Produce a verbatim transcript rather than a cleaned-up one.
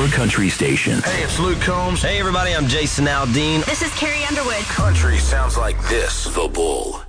country station. Hey, it's Luke Combs. Hey, everybody, I'm Jason Aldean. This is Carrie Underwood. Country sounds like this. The Bull.